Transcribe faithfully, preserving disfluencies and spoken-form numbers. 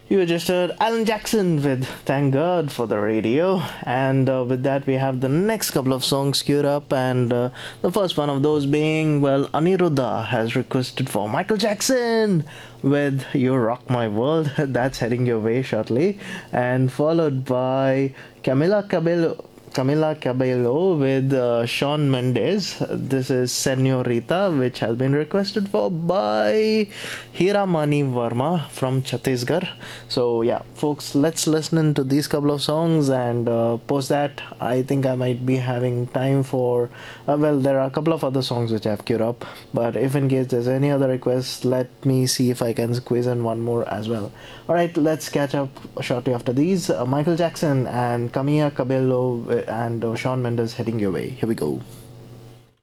You just heard Alan Jackson with Thank God for the Radio. And uh, with that, we have the next couple of songs queued up. And uh, the first one of those being, well, Aniruddha has requested for Michael Jackson with You Rock My World. That's heading your way shortly. And followed by Camila Cabello. Camila Cabello with uh, Shawn Mendes. This is Senorita, which has been requested for by Hiramani Verma from Chhattisgarh. So, yeah, folks, let's listen into these couple of songs and uh, post that. I think I might be having time for. Uh, well, there are a couple of other songs which I've queued up, but if in case there's any other requests, let me see if I can squeeze in one more as well. Alright, let's catch up shortly after these. Uh, Michael Jackson and Camila Cabello and uh, Shawn Mendes heading your way. Here we go.